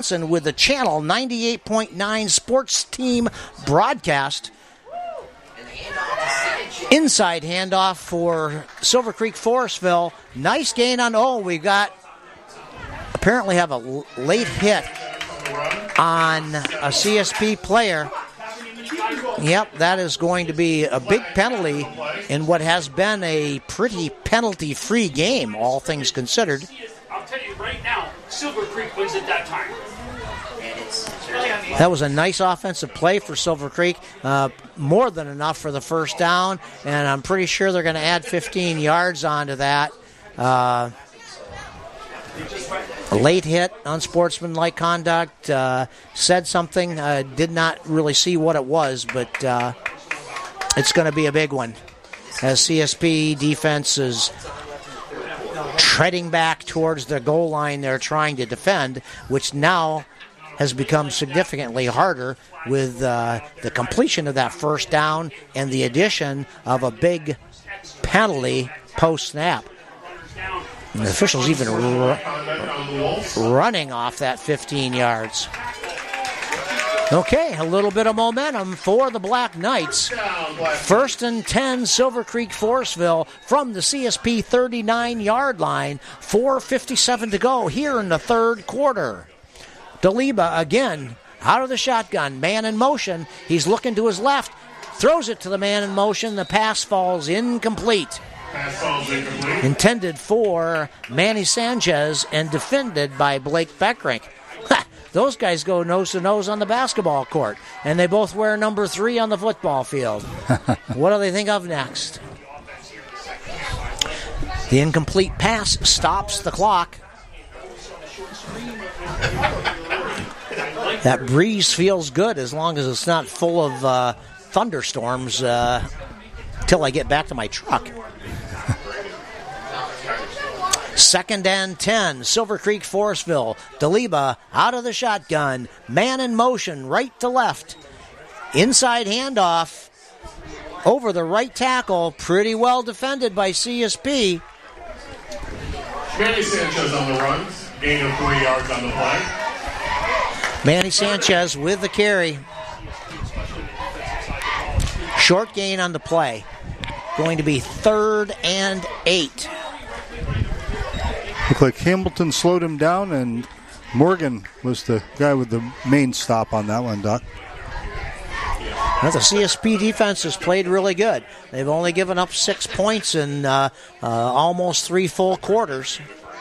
Johnson with the Channel 98.9 Sports Team broadcast. Inside handoff for Silver Creek Forestville. Nice gain on, we apparently have a late hit on a CSP player. Yep, that is going to be a big penalty in what has been a pretty penalty-free game, all things considered. I'll tell you right now, Silver Creek wins at that time. That was a nice offensive play for Silver Creek, more than enough for the first down, and I'm pretty sure they're going to add 15 yards onto that. A late hit, unsportsmanlike conduct, said something, did not really see what it was, but it's going to be a big one as CSP defense is treading back towards the goal line they're trying to defend, which now has become significantly harder with the completion of that first down and the addition of a big penalty post-snap. And the officials even running off that 15 yards. Okay, a little bit of momentum for the Black Knights. 1st and 10, Silver Creek Forestville from the CSP 39-yard line. 4:57 to go here in the third quarter. DeLiba again out of the shotgun, man in motion. He's looking to his left, throws it to the man in motion. The pass falls incomplete. Intended for Manny Sanchez and defended by Blake Beckrink. Those guys go nose to nose on the basketball court, and they both wear number 3 on the football field. What do they think of next? The incomplete pass stops the clock. That breeze feels good as long as it's not full of thunderstorms till I get back to my truck. 2nd and 10, Silver Creek Forestville. DeLiba out of the shotgun, man in motion, right to left. Inside handoff over the right tackle, pretty well defended by CSP. Manny Sanchez on the run, gain of 3 yards on the play. Manny Sanchez with the carry. Short gain on the play. Going to be 3rd and 8. Looked like Hamilton slowed him down, and Morgan was the guy with the main stop on that one, Doc. Well, the CSP defense has played really good. They've only given up 6 points in almost 3 full quarters.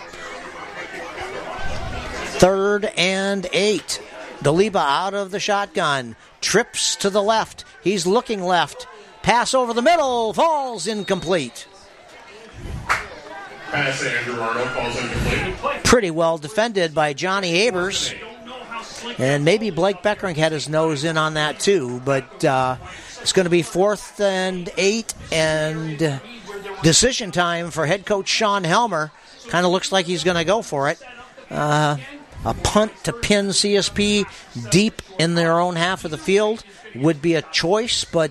3rd and 8. DeLiba out of the shotgun. Trips to the left. He's looking left. Pass over the middle. Falls incomplete. Pass to Andrew Arnold, falls incomplete. Pretty well defended by Johnny Abers. And maybe Blake Beckrink had his nose in on that too. But it's going to be 4th and 8 and decision time for head coach Sean Helmer. Kind of looks like he's going to go for it. A punt to pin CSP deep in their own half of the field would be a choice, but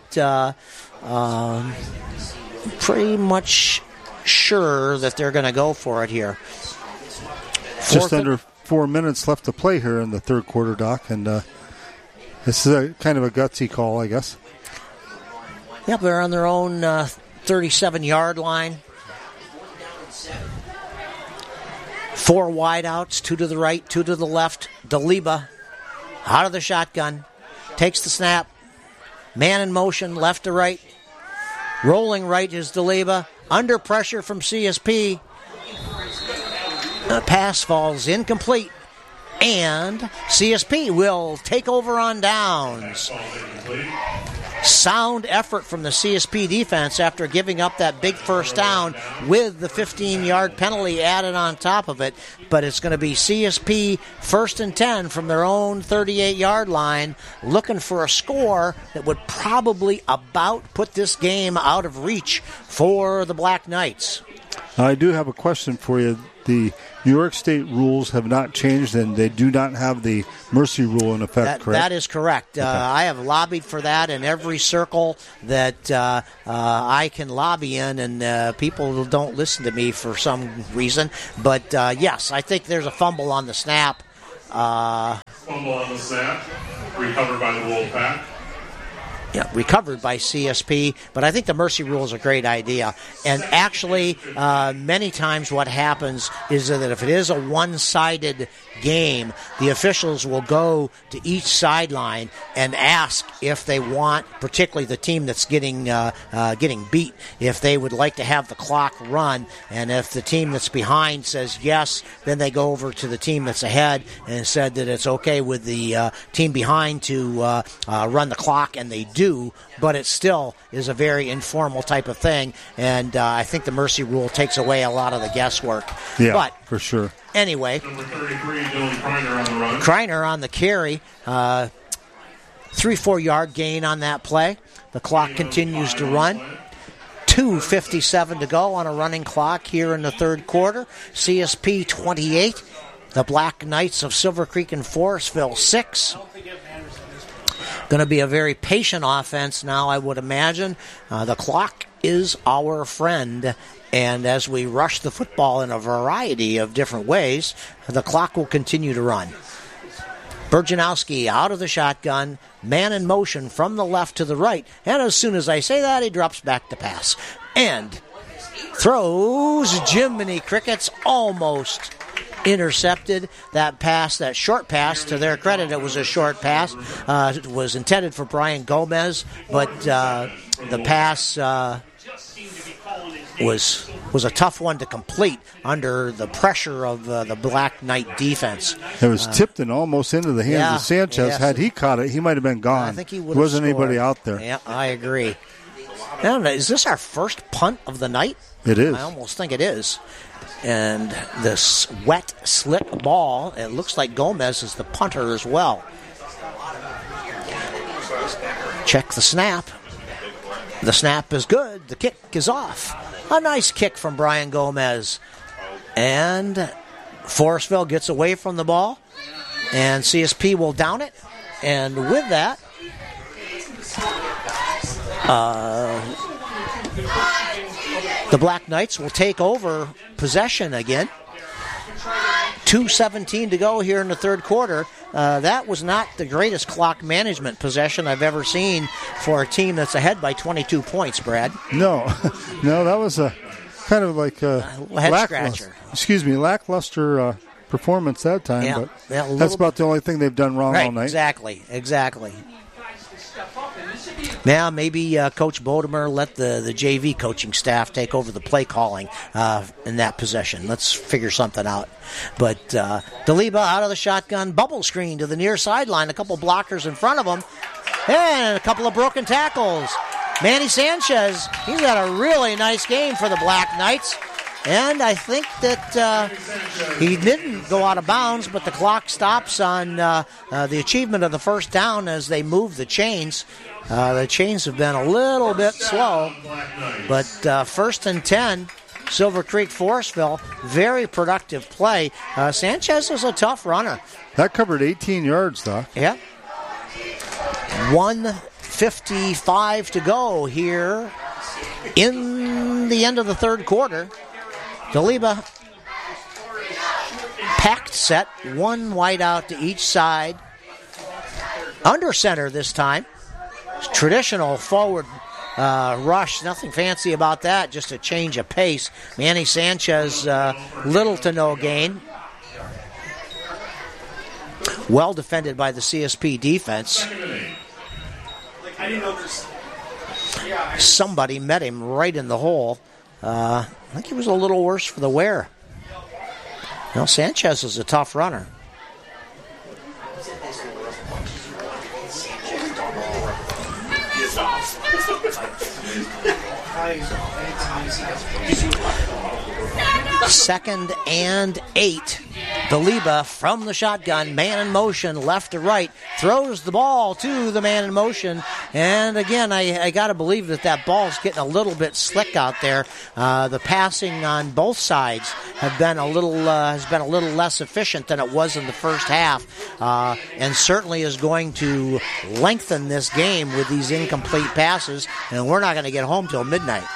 pretty much sure that they're going to go for it here. Just under 4 minutes left to play here in the third quarter, Doc, and this is a kind of a gutsy call, I guess. Yep, they're on their own 37-yard line. 4 wideouts, 2 to the right, 2 to the left. DeLiba out of the shotgun, takes the snap. Man in motion, left to right. Rolling right is DeLiba. Under pressure from CSP. The pass falls incomplete. And CSP will take over on downs. Sound effort from the CSP defense after giving up that big first down with the 15-yard penalty added on top of it. But it's going to be CSP 1st and 10 from their own 38-yard line, looking for a score that would probably about put this game out of reach for the Black Knights. I do have a question for you. The New York State rules have not changed, and they do not have the mercy rule in effect, correct? That is correct. Okay. I have lobbied for that in every circle that I can lobby in, and people don't listen to me for some reason. But, yes, I think there's a fumble on the snap. Fumble on the snap. Recovered by the Wolfpack. Yeah, recovered by CSP, but I think the mercy rule is a great idea. And actually, many times what happens is that if it is a one-sided game, the officials will go to each sideline and ask if they want, particularly the team that's getting beat, if they would like to have the clock run. And if the team that's behind says yes, then they go over to the team that's ahead and said that it's okay with the team behind to run the clock, and they do. But it still is a very informal type of thing, and I think the mercy rule takes away a lot of the guesswork. Yeah, but for sure. Anyway, Number 33, Dylan Kreiner on the run. Kreiner on the carry, 3-4 yard gain on that play. The clock continues to run. 2:57 to go on a running clock here in the third quarter. CSP 28, the Black Knights of Silver Creek and Forestville 6. Going to be a very patient offense now, I would imagine. The clock is our friend, and as we rush the football in a variety of different ways, the clock will continue to run. Burjanowski out of the shotgun, man in motion from the left to the right, and as soon as I say that, he drops back to pass. And throws Jiminy Crickets, almost intercepted that pass, that short pass. To their credit, it was a short pass. It was intended for Brian Gomez, but the pass was a tough one to complete under the pressure of the Black Knight defense. It was tipped and almost into the hands of Sanchez. Yes. Had he caught it, he might have been gone. I think he would have There wasn't scored. anybody out there. Yeah, I agree. Now, is this our first punt of the night? It is. I almost think it is. And this wet, slick ball, it looks like Gomez is the punter as well. Check the snap. The snap is good. The kick is off. A nice kick from Brian Gomez. And Forestville gets away from the ball. And CSP will down it. And with that, the Black Knights will take over possession again. 2:17 to go here in the third quarter. That was not the greatest clock management possession I've ever seen for a team that's ahead by 22 points, Brad. No, that was a kind of like a head-scratcher. Lackluster performance that time. Yeah, but yeah, that's about the only thing they've done wrong right, all night. Exactly. Now, maybe Coach Bodemer let the JV coaching staff take over the play calling in that possession. Let's figure something out. But DeLiba out of the shotgun, bubble screen to the near sideline. A couple blockers in front of him. And a couple of broken tackles. Manny Sanchez, he's had a really nice game for the Black Knights. And I think that he didn't go out of bounds, but the clock stops on the achievement of the first down as they move the chains. The chains have been a little bit slow, but first and 10, Silver Creek Forestville, very productive play. Sanchez is a tough runner. That covered 18 yards, though. Yeah. 1:55 to go here in the end of the third quarter. DeLiba packed set, one wide out to each side. Under center this time. Traditional forward rush, nothing fancy about that, just a change of pace. Manny Sanchez, little to no gain. Well defended by the CSP defense. Somebody met him right in the hole. I think he was a little worse for the wear. No, Sanchez is a tough runner. Second and 8. DeLiba from the shotgun, man in motion, left to right, throws the ball to the man in motion, and again, I got to believe that ball's getting a little bit slick out there. The passing on both sides has been a little less efficient than it was in the first half, and certainly is going to lengthen this game with these incomplete passes, and we're not going to get home till midnight.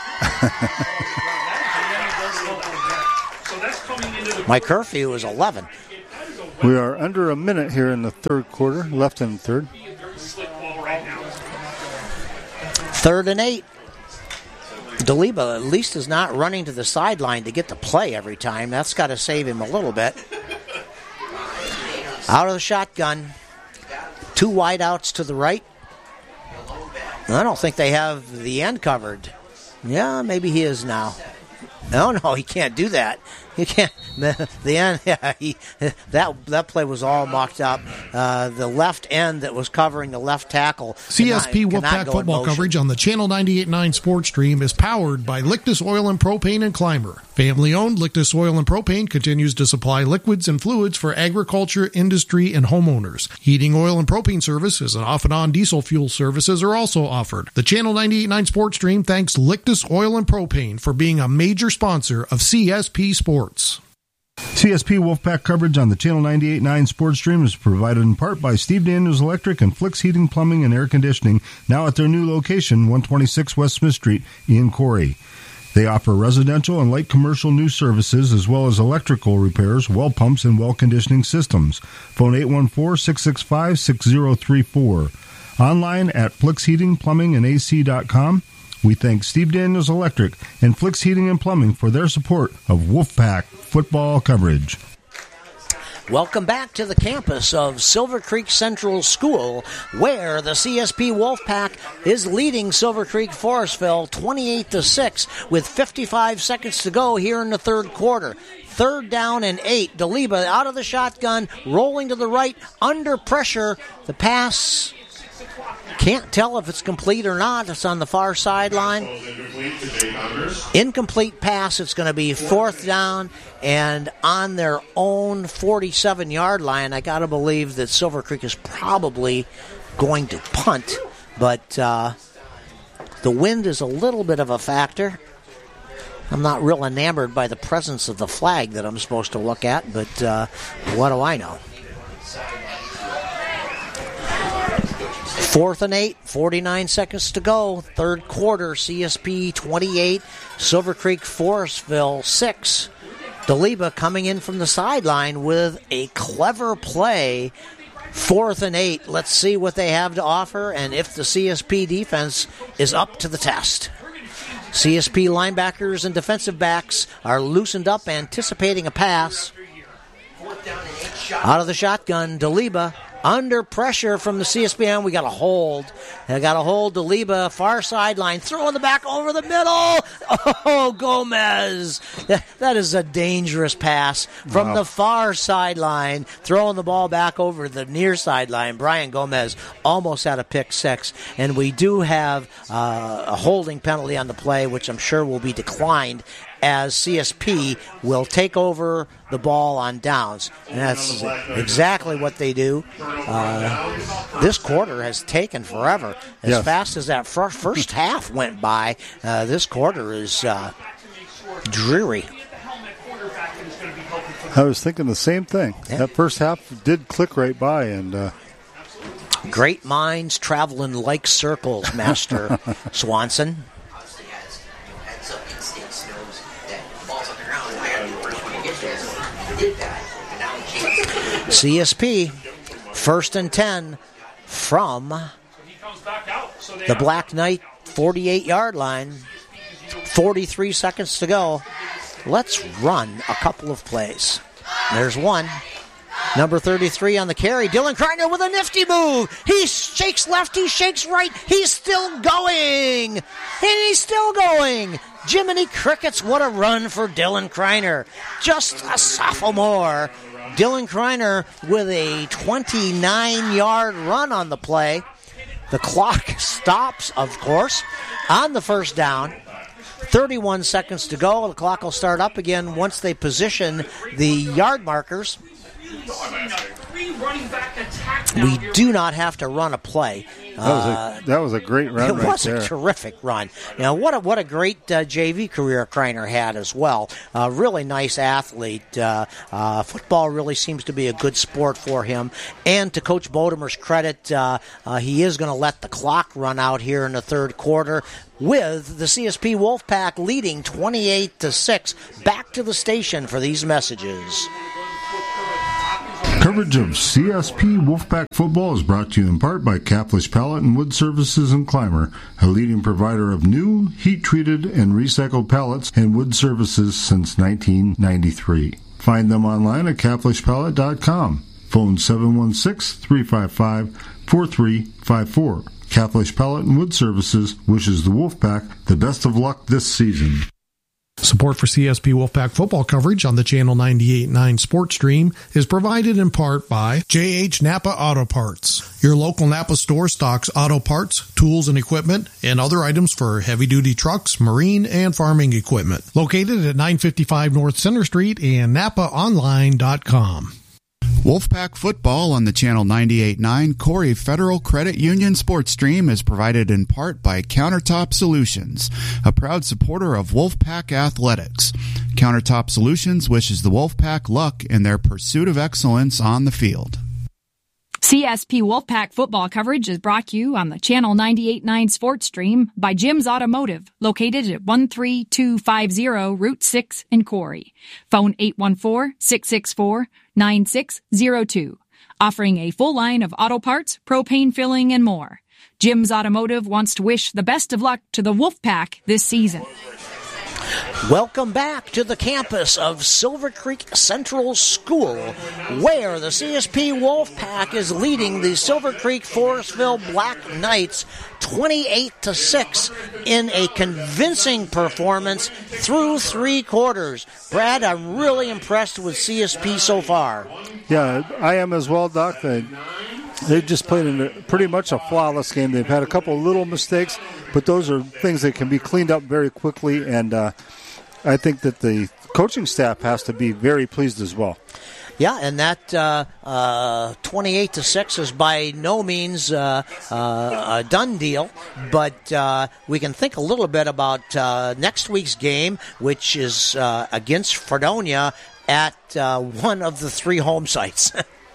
My curfew is 11. We are under a minute here in the third quarter, left in the third. 3rd and 8. DeLiba at least is not running to the sideline to get the play every time. That's got to save him a little bit. Out of the shotgun. 2 wideouts to the right. I don't think they have the end covered. Yeah, maybe he is now. No, he can't do that. He can't. The end. Yeah, that play was all mocked up. The left end that was covering the left tackle. CSP Wolfpack football coverage on the Channel 98.9 Sports Stream is powered by Lictus Oil and Propane and Climber. Family-owned Lictus Oil and Propane continues to supply liquids and fluids for agriculture, industry, and homeowners. Heating oil and propane services and off-and-on diesel fuel services are also offered. The Channel 98.9 Sports Stream thanks Lictus Oil and Propane for being a major sponsor of CSP Sports. CSP Wolfpack coverage on the Channel 98.9 Sports Stream is provided in part by Steve Daniels Electric and Flicks Heating, Plumbing, and Air Conditioning, now at their new location, 126 West Smith Street in Corey. They offer residential and light commercial new services as well as electrical repairs, well pumps, and well conditioning systems. Phone 814-665-6034. Online at flicksheatingplumbingandac.com. We thank Steve Daniels Electric and Flicks Heating and Plumbing for their support of Wolfpack football coverage. Welcome back to the campus of Silver Creek Central School, where the CSP Wolfpack is leading Silver Creek Forestville 28-6 with 55 seconds to go here in the third quarter. 3rd down and 8. DeLiba out of the shotgun, rolling to the right, under pressure. The pass, can't tell if it's complete or not. It's on the far sideline. Incomplete pass. It's going to be 4th down and on their own 47-yard line. I got to believe that Silver Creek is probably going to punt, but the wind is a little bit of a factor. I'm not real enamored by the presence of the flag that I'm supposed to look at, but what do I know? 4th and 8, 49 seconds to go. Third quarter, CSP 28, Silver Creek Forestville 6. DeLiba coming in from the sideline with a clever play. 4th and 8. Let's see what they have to offer and if the CSP defense is up to the test. CSP linebackers and defensive backs are loosened up, anticipating a pass. Out of the shotgun, DeLiba under pressure from the CSP end. We got a hold. They got a hold. DeLiba, far sideline, throw in the back over the middle. Oh, Gomez. That is a dangerous pass from the far sideline, throwing the ball back over the near sideline. Brian Gomez almost had a pick 6. And we do have a holding penalty on the play, which I'm sure will be declined, as CSP will take over the ball on downs. And that's exactly what they do. This quarter has taken forever. As fast as that first half went by, this quarter is dreary. I was thinking the same thing. Yeah. That first half did click right by, and great minds travel in like circles, Master Swanson. CSP, 1st and 10 from the Black Knight 48-yard line. 43 seconds to go. Let's run a couple of plays. There's one. Number 33 on the carry. Dylan Kreiner with a nifty move. He shakes left, he shakes right. He's still going. And he's still going. Jiminy Crickets, what a run for Dylan Kreiner. Just a sophomore. Dylan Kreiner with a 29-yard run on the play. The clock stops, of course, on the first down. 31 seconds to go. The clock will start up again once they position the yard markers. We do not have to run a play. That was a great run. It was a terrific run. You know, what a great JV career Kreiner had as well. Really nice athlete. Football really seems to be a good sport for him. And to Coach Bodemer's credit, he is going to let the clock run out here in the third quarter, with the CSP Wolfpack leading 28-6. Back to the station for these messages. Coverage of CSP Wolfpack football is brought to you in part by Caplish Pallet and Wood Services in Clymer, a leading provider of new, heat-treated, and recycled pallets and wood services since 1993. Find them online at caplishpallet.com. Phone 716-355-4354. Caplish Pallet and Wood Services wishes the Wolfpack the best of luck this season. Support for CSP Wolfpack football coverage on the Channel 98.9 Sports Stream is provided in part by J.H. Napa Auto Parts. Your local Napa store stocks auto parts, tools and equipment, and other items for heavy-duty trucks, marine, and farming equipment. Located at 955 North Center Street and NapaOnline.com. Wolfpack football on the Channel 98.9 Corey Federal Credit Union Sports Stream is provided in part by Countertop Solutions, a proud supporter of Wolfpack Athletics. Countertop Solutions wishes the Wolfpack luck in their pursuit of excellence on the field. CSP Wolfpack football coverage is brought to you on the Channel 98.9 Sports Stream by Jim's Automotive, located at 13250 Route 6 in Corey. Phone 814-664-9602. Offering a full line of auto parts, propane filling, and more. Jim's Automotive wants to wish the best of luck to the Wolfpack this season. Welcome back to the campus of Silver Creek Central School, where the CSP Wolfpack is leading the Silver Creek Forestville Black Knights 28-6 in a convincing performance through 3 quarters. Brad, I'm really impressed with CSP so far. Yeah, I am as well, Doc. They've just played in pretty much a flawless game. They've had a couple of little mistakes, but those are things that can be cleaned up very quickly, and I think that the coaching staff has to be very pleased as well. Yeah, and that 28-6 is by no means a done deal, but we can think a little bit about next week's game, which is against Fredonia at one of the 3 home sites.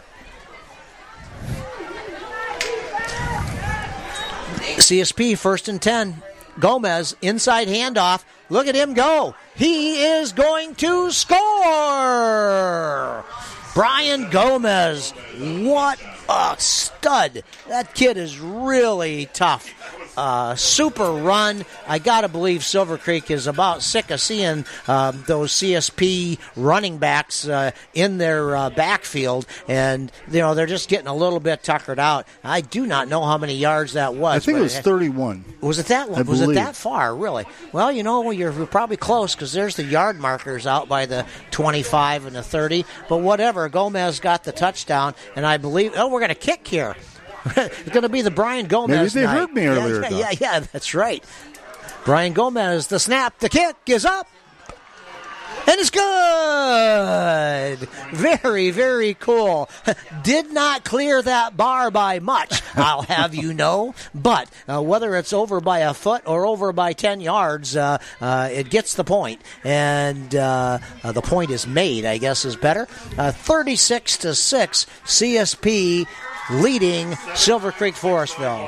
CSP 1st and 10. Gomez, inside handoff. Look at him go. He is going to score! Brian Gomez, what a stud. That kid is really tough. Super run. I got to believe Silver Creek is about sick of seeing those CSP running backs in their backfield, and they're just getting a little bit tuckered out. I do not know how many yards that was. I think it was 31. Was it that long? Was it that far, really? Well, you're probably close because there's the yard markers out by the 25 and the 30, but whatever. Gomez got the touchdown, and I believe, we're going to kick here. It's going to be the Brian Gomez Maybe they night. heard me earlier. Yeah, that's right. Brian Gomez, the snap, the kick is up. And it's good. Very, very cool. Did not clear that bar by much, I'll have you know. But whether it's over by a foot or over by 10 yards, it gets the point. And the point is made, I guess is better. 36-6, CSP leading Silver Creek Forestville.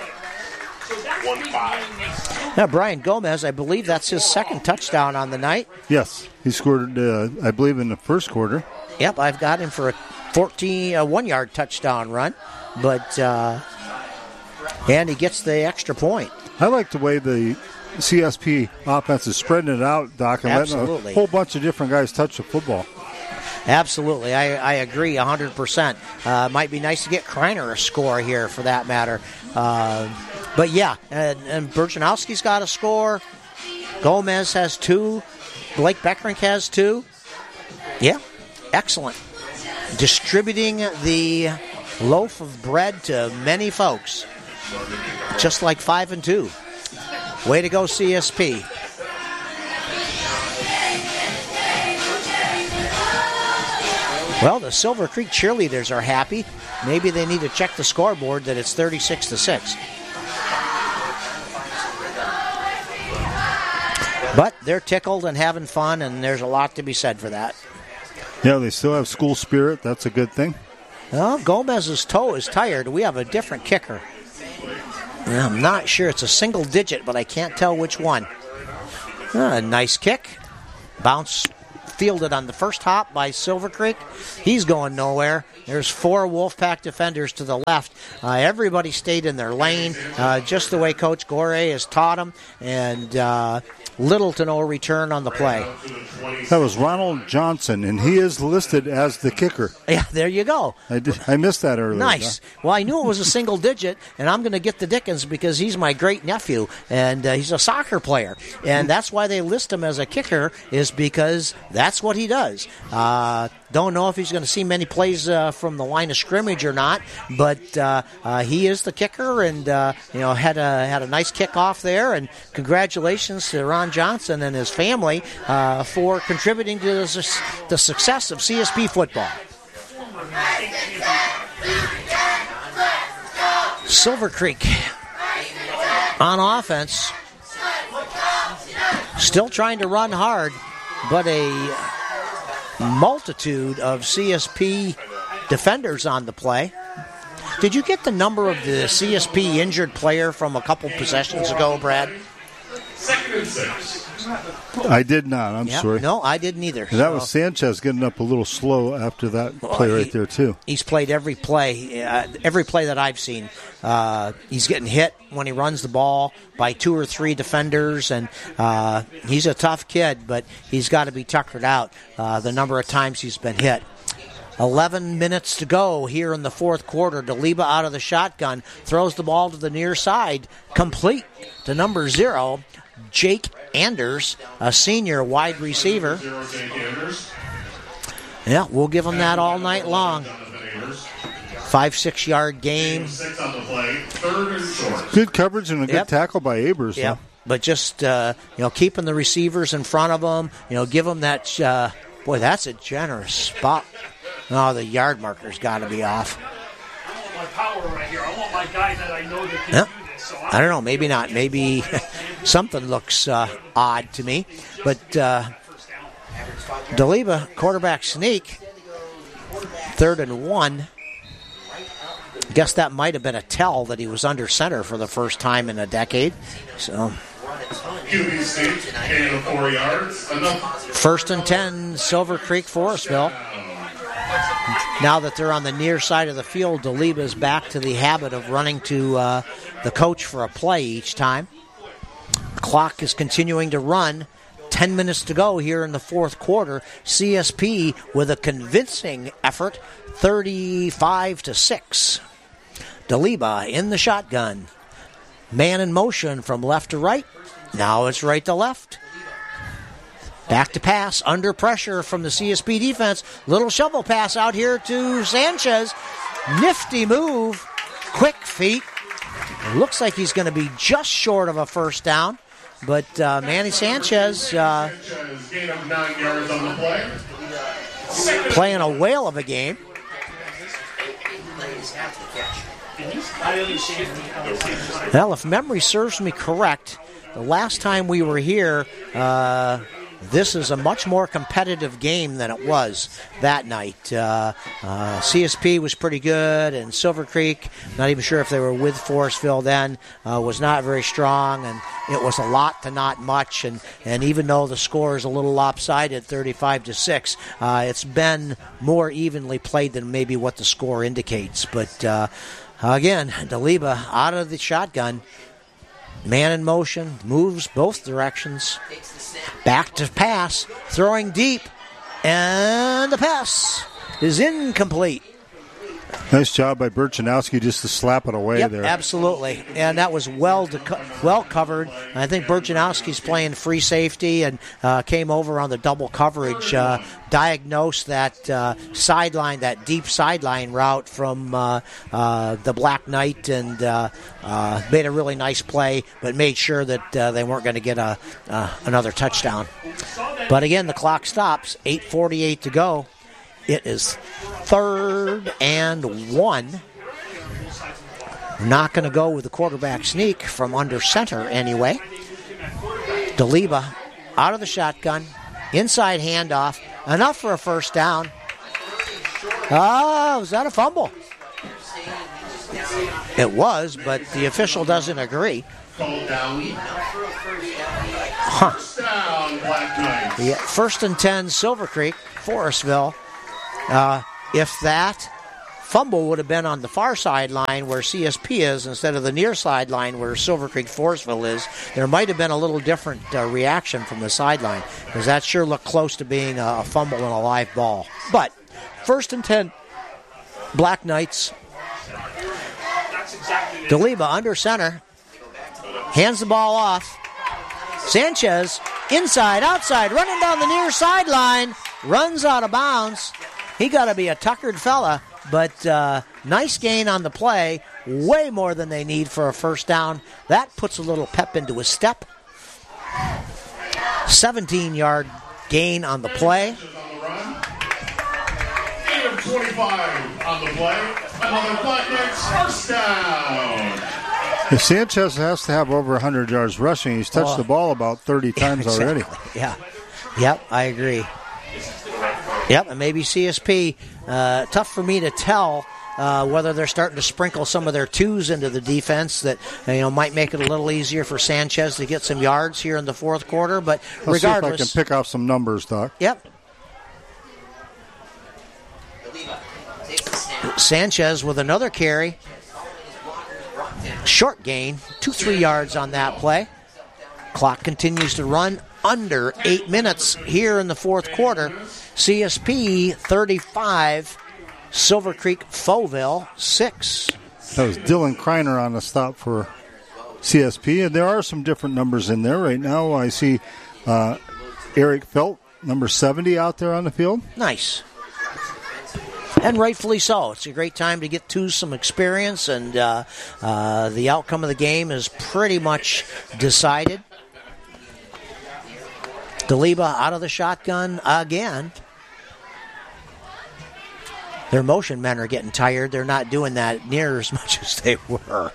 Now, Brian Gomez, I believe that's his second touchdown on the night. Yes, he scored, I believe, in the first quarter. Yep, I've got him for a 1-yard touchdown run, but and he gets the extra point. I like the way the CSP offense is spreading it out, Doc, and letting a whole bunch of different guys touch the football. Absolutely. I agree 100%. Might be nice to get Kreiner a score here for that matter. But yeah, and Burchanowski's got a score. Gomez has 2. Blake Beckrink has 2. Yeah, excellent. Distributing the loaf of bread to many folks. Just like 5 and 2. Way to go, CSP. Well, the Silver Creek cheerleaders are happy. Maybe they need to check the scoreboard that it's 36-6. But they're tickled and having fun, and there's a lot to be said for that. Yeah, they still have school spirit. That's a good thing. Well, Gomez's toe is tired. We have a different kicker. I'm not sure. It's a single digit, but I can't tell which one. Nice kick. Bounce fielded on the first hop by Silver Creek. He's going nowhere. There's 4 Wolfpack defenders to the left. Everybody stayed in their lane, just the way Coach Gore has taught them, and little to no return on the play. That was Ronald Johnson, and he is listed as the kicker. Yeah, there you go. I missed that earlier. Nice. Well, I knew it was a single digit, and I'm going to get the Dickens because he's my great-nephew, and he's a soccer player. And that's why they list him as a kicker, is because that's what he does. Don't know if he's going to see many plays from the line of scrimmage or not, but he is the kicker, and had a nice kickoff there. And congratulations to Ron Johnson and his family for contributing to the success of CSP football. Silver Creek on offense, still trying to run hard, but a multitude of CSP defenders on the play. Did you get the number of the CSP injured player from a couple possessions ago, Brad? 2nd and 6. I did not. I'm sorry. No, I didn't either. That was Sanchez getting up a little slow after that play right there, too. He's played every play that I've seen. He's getting hit when he runs the ball by 2 or 3 defenders, and he's a tough kid, but he's got to be tuckered out the number of times he's been hit. 11 minutes to go here in the fourth quarter. DeLiba out of the shotgun, throws the ball to the near side, complete to number 0, Jake Anders, a senior wide receiver. Yeah, we'll give him that all night long. 5-6 yard game. Good coverage and a good tackle by Abers. Yeah, but just keeping the receivers in front of them. Give them that. Boy, that's a generous spot. No, the yard marker's got to be off. I want my power right here. I want my guy that I know that can do this. So I don't know.Maybe not. Maybe something looks odd to me. But DeLiba, quarterback sneak, 3rd and 1. Guess that might have been a tell that he was under center for the first time in a decade. So, QB sneak, gain of 4 yards. 1st and 10, Silver Creek, Forestville. Now that they're on the near side of the field, DeLiba is back to the habit of running to the coach for a play each time. The clock is continuing to run. 10 minutes to go here in the fourth quarter. CSP with a convincing effort, 35-6. DeLiba in the shotgun. Man in motion from left to right. Now it's right to left. Back to pass, under pressure from the CSP defense. Little shovel pass out here to Sanchez. Nifty move, quick feet. It looks like he's going to be just short of a first down. But Manny Sanchez gain of 9 yards on the play. playing a whale of a game. Well, if memory serves me correct, the last time we were here, this is a much more competitive game than it was that night. CSP was pretty good, and Silver Creek, not even sure if they were with Forestville then, was not very strong, and it was a lot to not much. And even though the score is a little lopsided, 35-6, it's been more evenly played than maybe what the score indicates. But again, DeLiba out of the shotgun. Man in motion, moves both directions. Back to pass, throwing deep, and the pass is incomplete. Nice job by Burchanowski just to slap it away there. Absolutely. And that was well covered. I think Burchanowski's playing free safety and came over on the double coverage, diagnosed that sideline, that deep sideline route from the Black Knight, and made a really nice play, but made sure that they weren't going to get another touchdown. But again, the clock stops, 8:48 to go. It is 3rd and 1. Not going to go with the quarterback sneak from under center anyway. DeLiba out of the shotgun. Inside handoff. Enough for a first down. Was that a fumble? It was, but the official doesn't agree. First down, Black Knights. Yeah, 1st and 10, Silver Creek, Forestville. If that fumble would have been on the far sideline where CSP is instead of the near sideline where Silver Creek Forestville is, there might have been a little different reaction from the sideline, because that sure looked close to being a fumble and a live ball. But 1st and 10, Black Knights. DeLiba under center, hands the ball off. Sanchez, inside, outside, running down the near sideline, runs out of bounds. He got to be a tuckered fella, but nice gain on the play, way more than they need for a first down. That puts a little pep into his step. 17-yard gain on the play. 25 on the play. Another Black Knights first down. If Sanchez has to have over 100 yards rushing, he's touched the ball about 30 times already. Yeah. Yep, I agree. Yep, and maybe CSP, tough for me to tell whether they're starting to sprinkle some of their twos into the defense that might make it a little easier for Sanchez to get some yards here in the fourth quarter. But Let's regardless, see if I can pick off some numbers, Doc. Yep. Sanchez with another carry. Short gain, 2-3 yards on that play. Clock continues to run under 8 minutes here in the fourth quarter. CSP 35, Silver Creek Fauville 6. That was Dylan Kreiner on the stop for CSP, and there are some different numbers in there right now. I see Eric Felt, number 70, out there on the field. Nice. And rightfully so. It's a great time to get to some experience, and the outcome of the game is pretty much decided. DeLiba out of the shotgun again. Their motion men are getting tired. They're not doing that near as much as they were.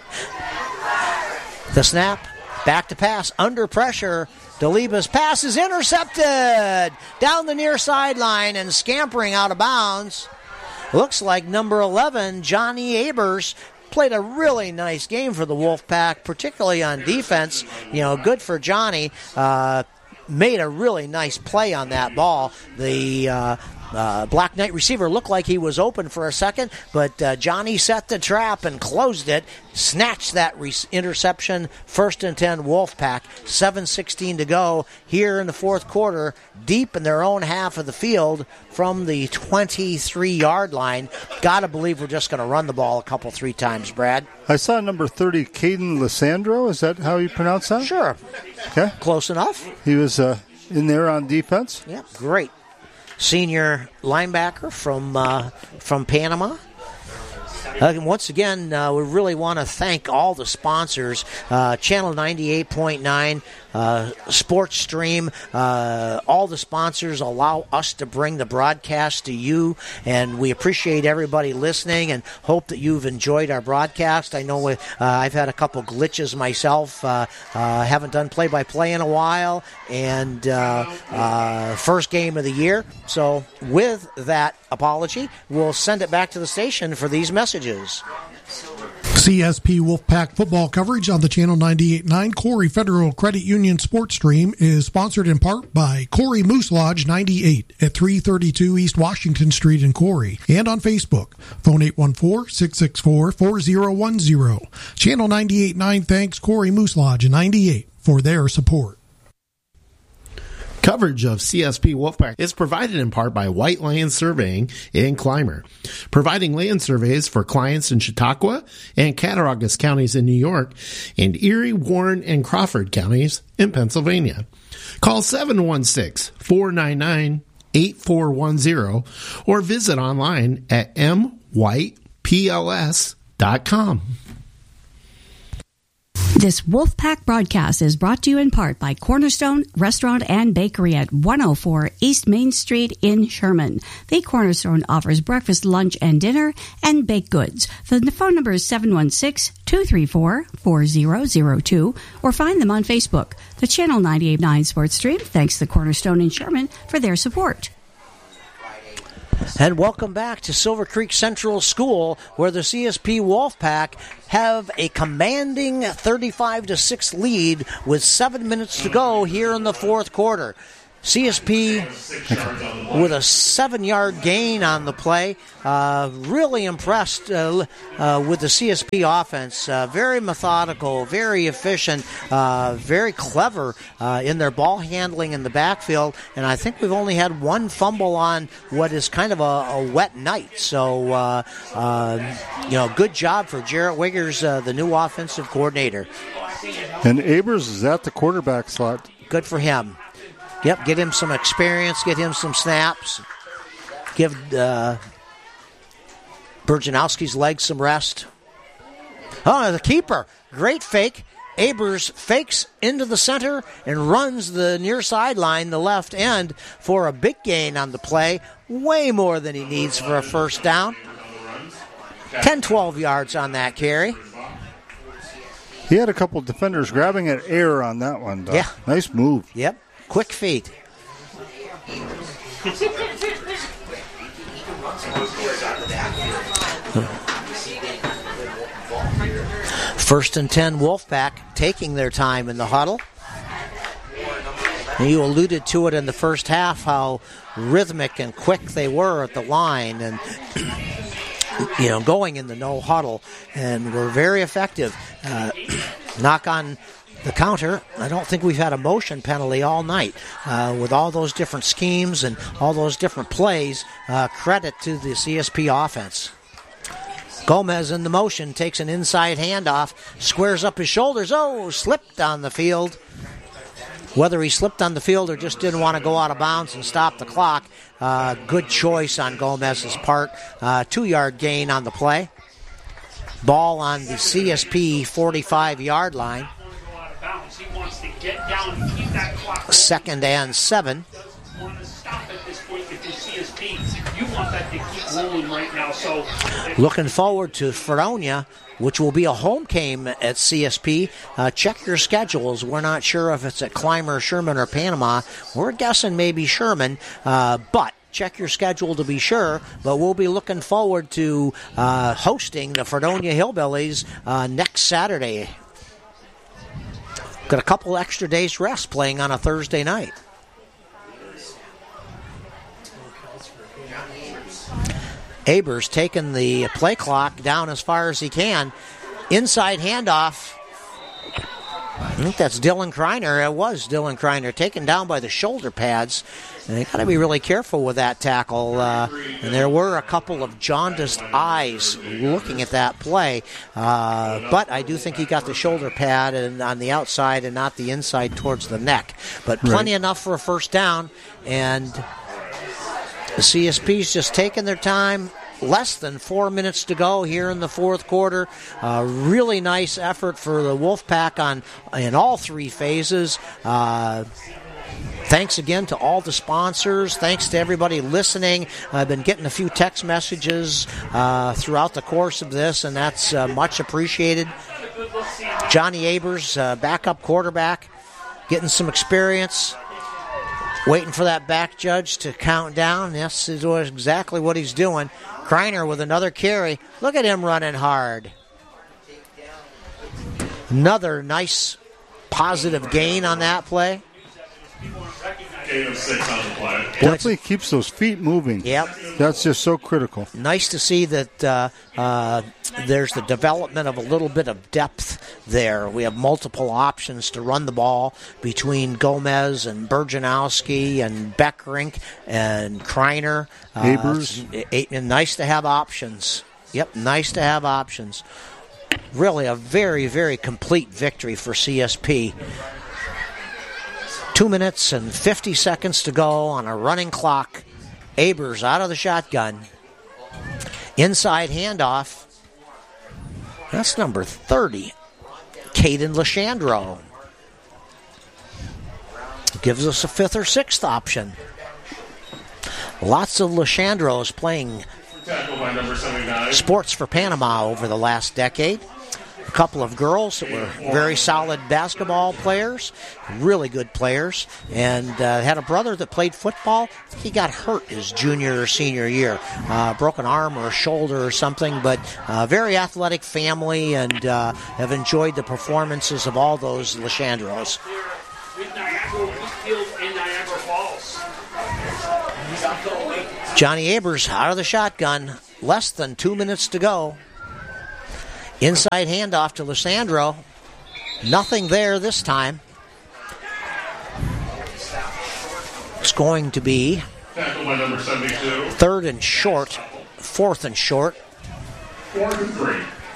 The snap, back to pass, under pressure. DeLiba's pass is intercepted down the near sideline and scampering out of bounds. Looks like number 11, Johnny Abers, played a really nice game for the Wolfpack, particularly on defense. Good for Johnny. Made a really nice play on that ball. The Black Knight receiver looked like he was open for a second, but Johnny set the trap and closed it, snatched that interception. 1st and 10 Wolfpack, 7:16 to go here in the fourth quarter, deep in their own half of the field from the 23-yard line. Gotta believe we're just going to run the ball a 3 times, Brad. I saw number 30, Caden Lissandro. Is that how you pronounce that? Sure. Okay. Close enough. He was in there on defense. Yeah, great. Senior linebacker from Panama. Once again, we really want to thank all the sponsors. Channel 98.9, Sports Stream, all the sponsors allow us to bring the broadcast to you, and we appreciate everybody listening and hope that you've enjoyed our broadcast. I know I've had a couple glitches myself. Haven't done play-by-play in a while, and first game of the year. So with that apology, we'll send it back to the station for these messages. CSP Wolfpack football coverage on the Channel 98.9 Corey Federal Credit Union Sports Stream is sponsored in part by Corey Moose Lodge 98 at 332 East Washington Street in Corey, and on Facebook. Phone 814-664-4010. Channel 98.9 thanks Corey Moose Lodge 98 for their support. Coverage of CSP Wolfpack is provided in part by White Lion Surveying in Clymer, providing land surveys for clients in Chautauqua and Cattaraugus counties in New York, and Erie, Warren, and Crawford counties in Pennsylvania. Call 716-499-8410 or visit online at mwhitepls.com. This Wolfpack broadcast is brought to you in part by Cornerstone Restaurant and Bakery at 104 East Main Street in Sherman. The Cornerstone offers breakfast, lunch, and dinner, and baked goods. The phone number is 716-234-4002, or find them on Facebook. The Channel 98.9 Sports Stream thanks the Cornerstone in Sherman for their support. And welcome back to Silver Creek Central School, where the CSP Wolfpack have a commanding 35-6 lead with 7 minutes to go here in the fourth quarter. CSP with a 7-yard gain on the play. Really impressed with the CSP offense. Very methodical, very efficient, very clever in their ball handling in the backfield. And I think we've only had one fumble on what is kind of a wet night. So, good job for Jarrett Wiggers, the new offensive coordinator. And Abers is at the quarterback slot. Good for him. Yep, get him some experience, get him some snaps, give Burjanowski's legs some rest. Oh, the keeper, great fake. Abers fakes into the center and runs the near sideline, the left end, for a big gain on the play, way more than he needs for a first down. 10-12 yards on that carry. He had a couple defenders grabbing at air on that one, though. Yeah. Nice move. Yep. Quick feet. First and 10, Wolfpack taking their time in the huddle. And you alluded to it in the first half, how rhythmic and quick they were at the line and going in the no huddle, and were very effective. Knock on the counter, I don't think we've had a motion penalty all night. With all those different schemes and all those different plays, credit to the CSP offense. Gomez in the motion, takes an inside handoff, squares up his shoulders. Oh, slipped on the field. Whether he slipped on the field or just didn't want to go out of bounds and stop the clock, good choice on Gomez's part. 2-yard gain on the play. Ball on the CSP 45-yard line. He wants to get down and keep that clock. 2nd and 7. You want to stop at this point if you're CSP. You want that to keep rolling right now. So, looking forward to Fredonia, which will be a home game at CSP. Check your schedules. We're not sure if it's at Clymer, Sherman, or Panama. We're guessing maybe Sherman, but check your schedule to be sure. But we'll be looking forward to hosting the Fredonia Hillbillies next Saturday. Got a couple extra days rest playing on a Thursday night. Abers taking the play clock down as far as he can. Inside handoff. I think that's Dylan Kreiner. It was Dylan Kreiner, taken down by the shoulder pads. And they got to be really careful with that tackle. And there were a couple of jaundiced eyes looking at that play. But I do think he got the shoulder pad and on the outside and not the inside towards the neck. But plenty enough for a first down. And the CSP's just taking their time. Less than 4 minutes to go here in the fourth quarter. Really nice effort for the Wolfpack in all three phases. Thanks again to all the sponsors. Thanks to everybody listening. I've been getting a few text messages throughout the course of this, and that's much appreciated. Johnny Abers, backup quarterback, getting some experience. Waiting for that back judge to count down. This is exactly what he's doing. Kreiner with another carry. Look at him running hard. Another nice positive gain on that play. Gain of 6 on the play. Definitely keeps those feet moving. Yep. That's just so critical. Nice to see that there's the development of a little bit of depth there. We have multiple options to run the ball between Gomez and Burjanowski and Beckrink and Kreiner. Abers. Nice to have options. Yep, nice to have options. Really a very, very complete victory for CSP. 2 minutes and 50 seconds to go on a running clock. Abers out of the shotgun. Inside handoff. That's number 30. Caden Lechandro. Gives us a 5th or 6th option. Lots of Lechandros playing sports for Panama over the last decade. a couple of girls that were very solid basketball players, really good players, and had a brother that played football. He got hurt his junior or senior year, broke an arm or a shoulder or something, but very athletic family, and have enjoyed the performances of all those Lechandros. Johnny Abers out of the shotgun. Less than 2 minutes to go. Inside handoff to Lisandro. Nothing there this time. It's going to be third and short. Fourth and short. 4th and 3.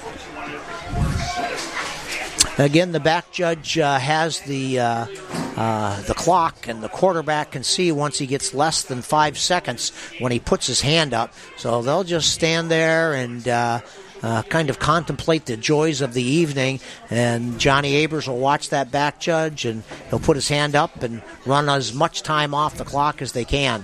Again, the back judge has the clock, and the quarterback can see once he gets less than 5 seconds when he puts his hand up. So they'll just stand there and kind of contemplate the joys of the evening. And Johnny Abers will watch that back judge, and he'll put his hand up and run as much time off the clock as they can.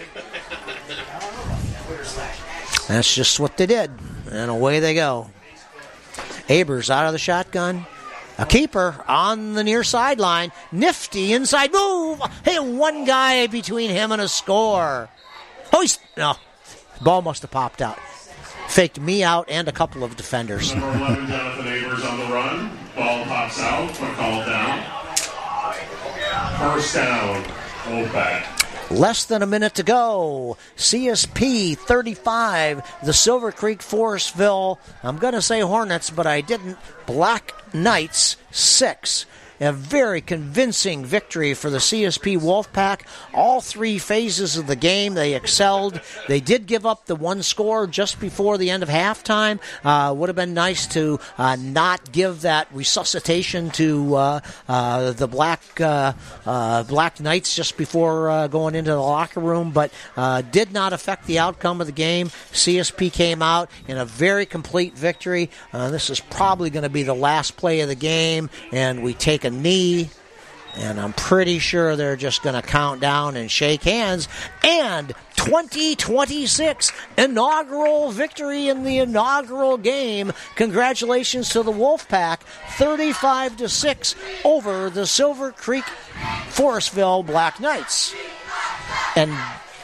That's just what they did, and away they go. Abers out of the shotgun. A keeper on the near sideline. Nifty inside move. Hey, one guy between him and a score. No. Ball must have popped out. Faked me out and a couple of defenders. Number 11, Jonathan Abers on the run. Ball pops out, but called down. First down, Wolfpack. Less than a minute to go. CSP 35, the Silver Creek Forestville, I'm going to say Hornets, but I didn't, Black Knights 6. A very convincing victory for the CSP Wolfpack. All 3 phases of the game, they excelled. They did give up the one score just before the end of halftime. Would have been nice to not give that resuscitation to the Black Knights just before going into the locker room, but did not affect the outcome of the game. CSP came out in a very complete victory. This is probably going to be the last play of the game, and we take a knee, and I'm pretty sure they're just going to count down and shake hands. And 2026 inaugural victory in the inaugural game. Congratulations to the Wolfpack, 35-6 over the Silver Creek Forestville Black Knights. And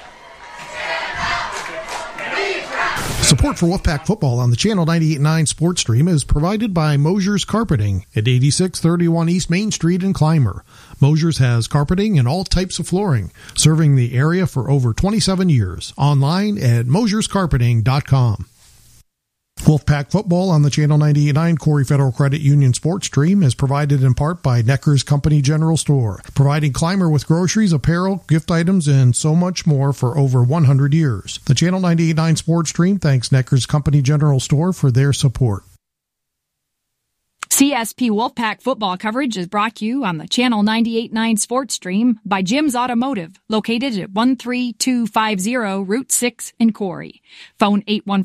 support for Wolfpack football on the Channel 98.9 Sports Stream is provided by Mosier's Carpeting at 8631 East Main Street in Clymer. Mosier's has carpeting and all types of flooring, serving the area for over 27 years. Online at mosierscarpeting.com. Wolfpack football on the Channel 98.9 Corey Federal Credit Union Sports Stream is provided in part by Necker's Company General Store, providing Clymer with groceries, apparel, gift items, and so much more for over 100 years. The Channel 98.9 Sports Stream thanks Necker's Company General Store for their support. CSP Wolfpack football coverage is brought to you on the Channel 98.9 Sports Stream by Jim's Automotive, located at 13250 Route 6 in Corey. Phone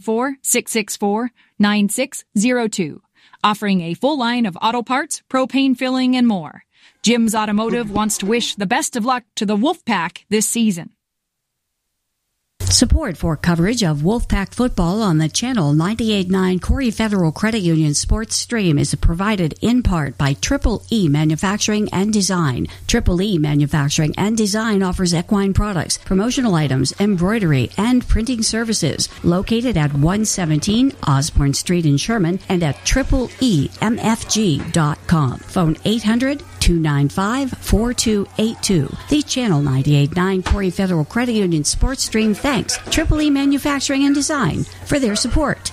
814-664-9602. Offering a full line of auto parts, propane filling, and more. Jim's Automotive wants to wish the best of luck to the Wolfpack this season. Support for coverage of Wolfpack football on the Channel 98.9 Corey Federal Credit Union Sports Stream is provided in part by Triple E Manufacturing and Design. Triple E Manufacturing and Design offers equine products, promotional items, embroidery, and printing services. Located at 117 Osborne Street in Sherman and at tripleemfg.com. Phone 800-295-4282. The Channel 98.9 Corey Federal Credit Union Sports Stream thanks Triple E Manufacturing and Design for their support.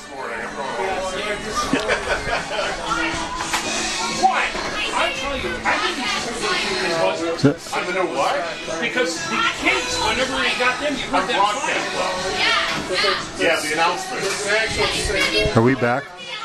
Why? I tell you, I didn't know what? Because the kids, whenever they got them, you heard them flying. Yeah, the announcement. Are we back?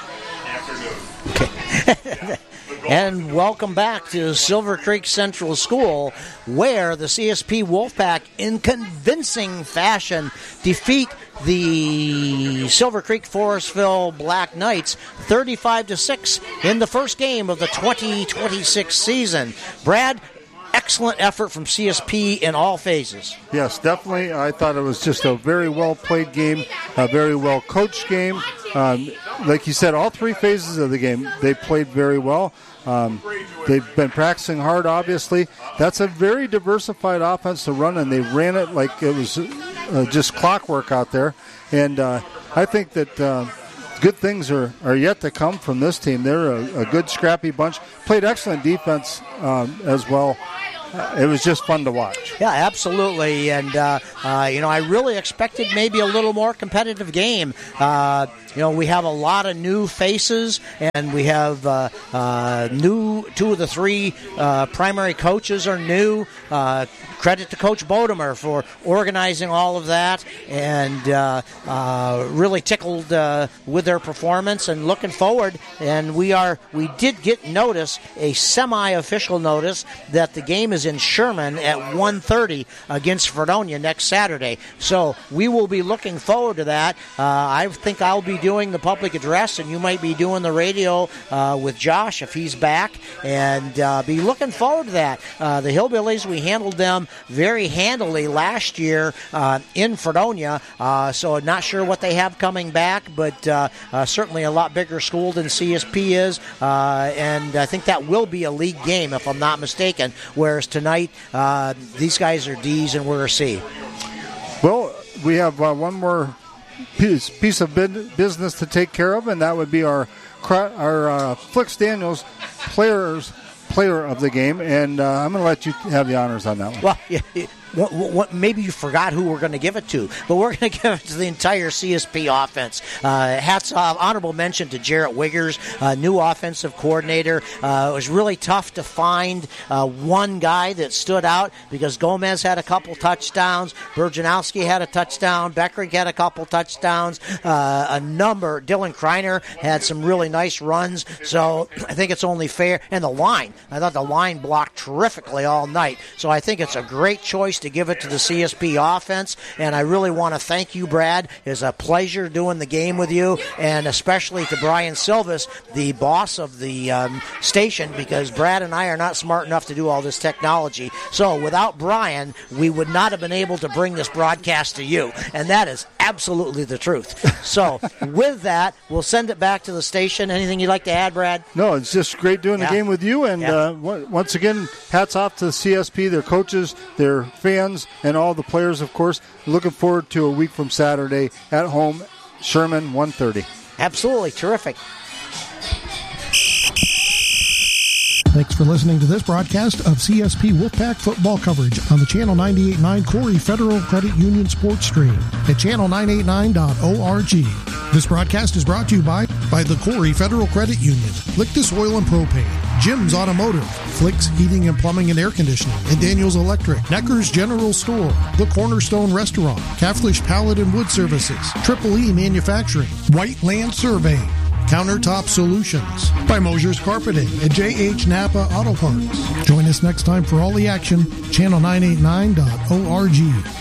Okay. And welcome back to Silver Creek Central School, where the CSP Wolfpack, in convincing fashion, defeat the Silver Creek Forestville Black Knights 35-6 in the first game of the 2026 season. Brad, excellent effort from CSP in all phases. Yes, definitely. I thought it was just a very well-played game, a very well-coached game. like you said, all three phases of the game, they played very well. They've been practicing hard, obviously. That's a very diversified offense to run, and they ran it like it was just clockwork out there. And I think that good things are yet to come from this team. They're a good, scrappy bunch. Played excellent defense as well. It was just fun to watch. Yeah, absolutely. And, I really expected maybe a little more competitive game. We have a lot of new faces, and we have two of the three primary coaches are new. Credit to Coach Bodemer for organizing all of that, and really tickled with their performance and looking forward. And we did get notice, a semi-official notice, that the game is in Sherman at 1:30 against Fredonia next Saturday. So we will be looking forward to that. I think I'll be doing the public address, and you might be doing the radio with Josh if he's back, and be looking forward to that. The Hillbillies, we handled them very handily last year in Fredonia, so not sure what they have coming back, but certainly a lot bigger school than CSP is, and I think that will be a league game if I'm not mistaken, whereas tonight these guys are D's and we're a C. Well, we have one more piece of business to take care of, and that would be our Flicks Daniels player of the game, and I'm going to let you have the honors on that one. Well, maybe you forgot who we're going to give it to, but we're going to give it to the entire CSP offense. Hats off, honorable mention to Jarrett Wiggers, new offensive coordinator. It was really tough to find one guy that stood out because Gomez had a couple touchdowns, Berjanowski had a touchdown, Beckrink had a couple touchdowns, Dylan Kreiner had some really nice runs, so I think it's only fair. And the line, I thought the line blocked terrifically all night, so I think it's a great choice to give it to the CSP offense, and I really want to thank you, Brad. It's a pleasure doing the game with you, and especially to Brian Silvis, the boss of the station, because Brad and I are not smart enough to do all this technology. So without Brian, we would not have been able to bring this broadcast to you, and that is absolutely the truth. So with that, we'll send it back to the station. Anything you'd like to add, Brad? No, it's just great doing the game with you, and once again, hats off to the CSP, their coaches, their fans, and all the players, of course. Looking forward to a week from Saturday at home, Sherman, 1:30. Absolutely terrific. Thanks for listening to this broadcast of CSP Wolfpack football coverage on the Channel 98.9 Corey Federal Credit Union Sports Stream at channel989.org. This broadcast is brought to you by the Corey Federal Credit Union, Lictus Oil and Propane, Jim's Automotive, Flicks Heating and Plumbing and Air Conditioning, and Daniels Electric, Necker's General Store, The Cornerstone Restaurant, Catholic Pallet and Wood Services, Triple E Manufacturing, White Land Surveying, Countertop Solutions, by Mosier's Carpeting at J.H. Napa Auto Parts. Join us next time for all the action, channel989.org.